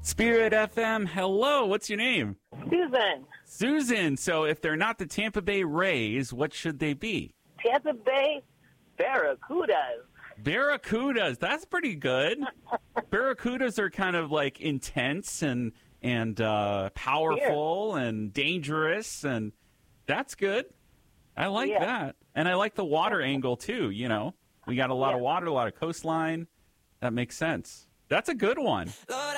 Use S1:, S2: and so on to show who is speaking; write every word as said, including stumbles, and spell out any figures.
S1: Spirit F M, hello. What's your name?
S2: Susan.
S1: Susan. So if they're not the Tampa Bay Rays, what should they be?
S2: Tampa Bay Barracudas.
S1: Barracudas. That's pretty good. Barracudas are kind of like intense and and uh, powerful Here. and dangerous, and that's good. I like
S2: yeah.
S1: that. And I like the water angle, too, you know. We got a lot yeah. of water, a lot of coastline. That makes sense. That's a good one.
S3: Lord,